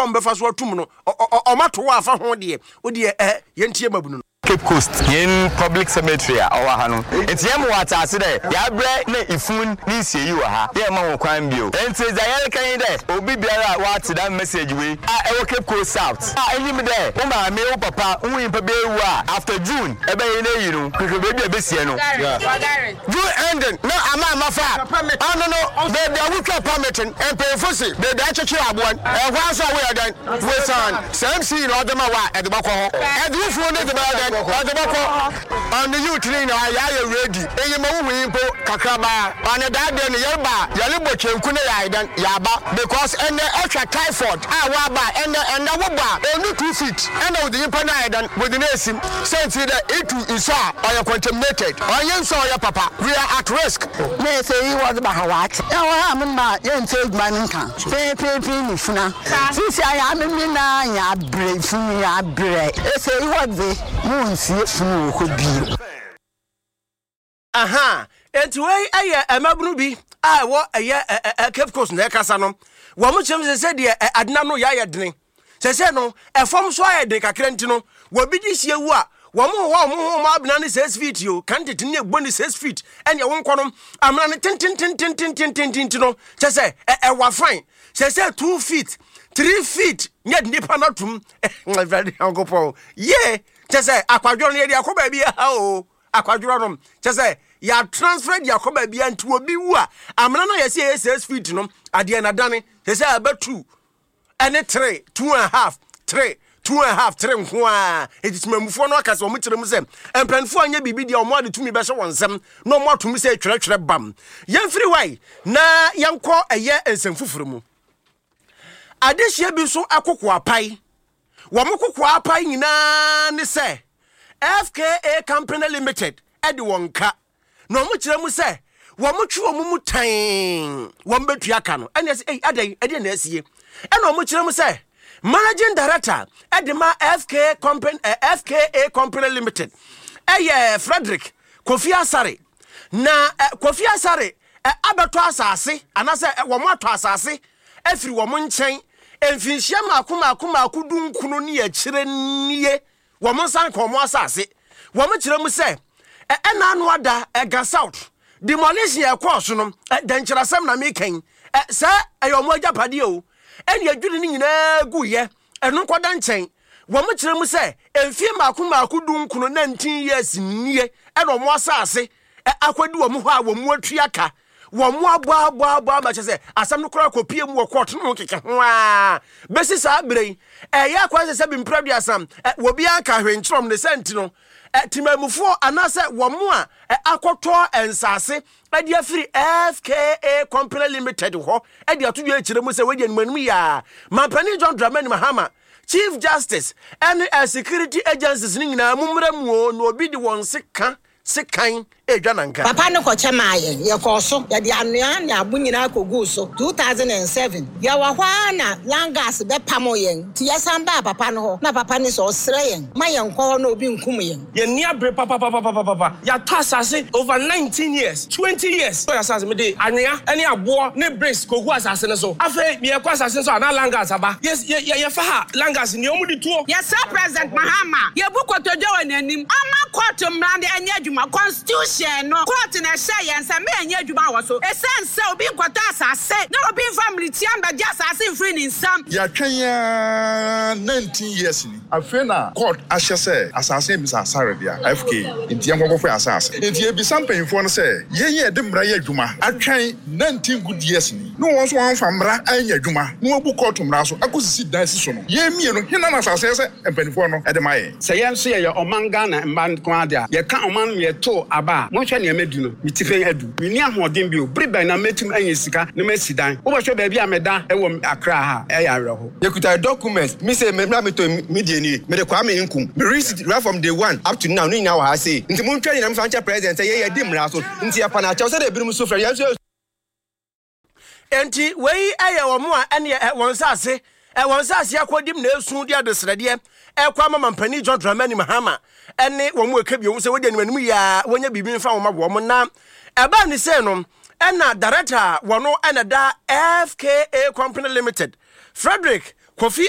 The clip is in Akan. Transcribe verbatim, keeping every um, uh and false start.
kom befa so atum no o mato wa afa ho de wo de eh yentie mabunu Cape Coast in public cemetery or hano. It's yam water today. Ya bre na ifun ni sie yi wa ha. Ya ma won kwan bio. Enti Zayel kan de obi biara what that message we. Ah e wo Cape Coast South. Ah enyim de. Wo ma me wo papa wo yin pa be wu after June. E be yi na yi no. Keke be bia be sie no. Yeah. June ending. No ama ama fa. Ah no no. They they will keep permitting and pay for see. They they check abon. E kwa so we again. We san. Same see no dem wa e de ba ko ho. E du fu ne de ba on the youth now I ready. Eyi ma wo yin po kakraba. On the that day ne yeba, yale bo chenku ne ya idan yaba because and the extra typhoid. Ah wa ba and and wo ba only two feet. And the yimpa na idan with the name sense that it is so or contaminated. Or yen so your papa. We are at risk. Me say he was ba what. E wa am na yen take man kan. Pe pe pe ni funa. Since I am me na ya bre fun ya bre. E say he was the aha enti wey aye emabunu bi a wo aye Cape Coast na kasa no wo mo chem se se de adna no ya ye dene se se no efom so aye de kakra nti no wo bi di hie wu a wo mo wo mo mo abna ne six feet yo candidate ne egbo ne six feet ene wo nko no amna ne tin tin tin tin tin tin tin tin no se se e wa fine se se two feet three feet nyed nipa na tum very uncle yeah chese akwadwo no ye akoba bia o akwadwo no chese ya transfer dia akoba bia nti obi wu a amna na yesi six feet no ade na dane chese aba two and three two and a half three two and a half three nko a etismamufo no akase o mu kire mu sem emplanfo anya bibi dia o mo ade tumi be hye wonsem no mo atumi se twere twere bam yemfiri wai na yenko eye ensemfufuru mu adehia bi so akoko apai wo mokoko apai nyina ne se F K A Company Limited edi wonka no mo kire mu se wo mo twe wo mu tan wo mbetua ka no ene se eh adai ede na asie ene mo kire mu se managing director edi ma F K A Company uh, F K A Company Limited eye Frederick Kofi Asare na uh, Kofi Asare uh, abeto asase anase uh, wo mo ato asase afiri wo mo nchen emfinhia makoma akoma akudun kuno ne ya kire nie wo mo san ko mo asase wo mo kire mu se e na anu ada e ga south demolition e course no dan kira sam na mekan e se ayo mo agapade o eni adwiri ni nyina guye eno koda nchen wo mo kire mu se emfie makoma akudun kuno nineteen years nie e no mo asase e akwadi wo mo ho a wo mo atuaka wo mo abo abo abo ma che se asam no kora kopie mu wo court no keke ho a besi sa abrei e ya kwa se se bi mpradua asam wo bi aka hwenchrom ne senti no timamufo anase wo mo a akoto ensase e dia free F K A Company Limited ho e dia to dwe kire mu se we dia nmanum ya Mampani John Dramani Mahama Chief Justice and security agencies ni nyina mumra mu no obi di won seka sekan edwananka papa no ko chemaye ye ko so ye de anua na abunyina kogu so two thousand seven ye wa hwa na langas be pamo yen ti yesamba papa no ho na papa ni so sere yen ma yen ko na obi nkum yen ye ni abre papa papa papa papa ya tasase over nineteen years twenty years so yasase me de anua ene abo ne brace kogu asase ne so afa me ye ko asase so na langas aba yes ye ye fa ha langas ni omudi tuo yes sir President Mahama ye bukotojo wananim ama court mrande anya my constitution no court na say and say me anya adwuma wo so essence obi kwata asase na obi family tiamba dia asase free in some ya twenya nineteen years ni afena court ahye say asase mi asare dia F K nti yankoko for asase nti e bi sampanfo no say yenye de mra ya adwuma atwen nineteen good years ni no won so wan fa mra anya adwuma no obu court mra so akosisi dansi so no ye mie no hina na asase say empanfo no e de maye say yen so ye omanga na mban kwa dia ye ka oman ye to aba mo hwe ne medu no mitife adu mini ahoden bi o bribe na metim anya sika na masidan wo hwe ba bia meda e wo Accra ha e ya reho yekuta document me say me na me to media ni me de kwa me nkum me receipt right from day one up to now no nya wa ha say nti mo ntwa ni na me fancha president ye ye di mra so nti ya pa na cha so de birum so fra ya so enti wei aye wo mo a ene won sase e won sase akodim na esu dia de srede e kwa mama Mampani John Dramani Mahama ene wo mo eka biom se we de nmanum ya wonya bibi mfa wo ma wo mo na e ba ni se no ena director wono ena da F K A Company Limited Frederick Kofi